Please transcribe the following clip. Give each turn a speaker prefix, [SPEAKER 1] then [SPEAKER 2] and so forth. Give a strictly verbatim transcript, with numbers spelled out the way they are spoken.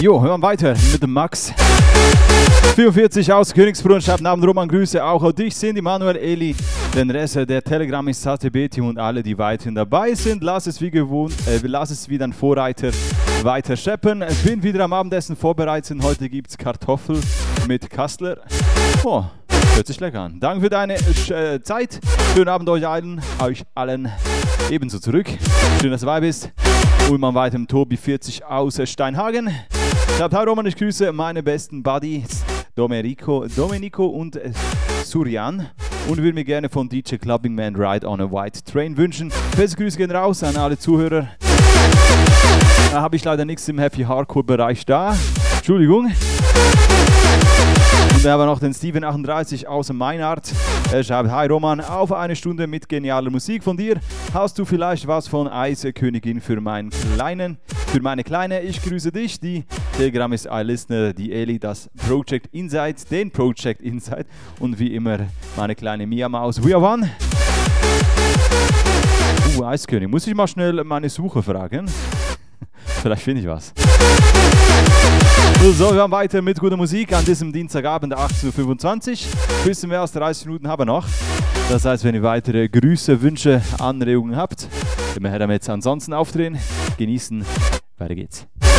[SPEAKER 1] Jo, hören wir weiter mit dem Max. vierundvierzig aus Königsbrunn, schreibt Namen Roman, Grüße auch an dich, sind Emanuel, Eli, den Rest der Telegram ist Sate Beti und alle, die weiterhin dabei sind. Lass es wie gewohnt, äh, lass es wie dein Vorreiter weiter scheppen. Ich bin wieder am Abendessen vorbereitet. Heute gibt es Kartoffel mit Kassler. Oh, hört sich lecker an. Danke für deine äh, Zeit. Schönen Abend euch allen, euch allen ebenso zurück. Schön, dass du dabei bist. Und man weiter im Tobi vierzig aus Steinhagen. Schreibt, hi Roman, ich grüße meine besten Buddies Domenico, Domenico und äh, Surian und würde mir gerne von D J Clubbing Man Ride on a White Train wünschen. Feste Grüße gehen raus an alle Zuhörer. Da habe ich leider nichts im Happy Hardcore Bereich da. Entschuldigung. Und wir haben noch den Steven achtunddreißig aus Meinart. Er schreibt, hi Roman, auf eine Stunde mit genialer Musik von dir. Hast du vielleicht was von Eisekönigin für meinen Kleinen? Für meine Kleine, ich grüße dich. Die Telegram ist iListener, die Eli, das Project Insight, den Project Insight und wie immer meine kleine Mia Maus. We are one. Uh, Eiskönig. Muss ich mal schnell meine Suche fragen? Vielleicht finde ich was. So, wir haben weiter mit guter Musik an diesem Dienstagabend achtzehn Uhr fünfundzwanzig. Ein bisschen mehr als dreißig Minuten haben wir noch. Das heißt, wenn ihr weitere Grüße, Wünsche, Anregungen habt, immer her damit. Ansonsten aufdrehen, genießen. Weiter geht's.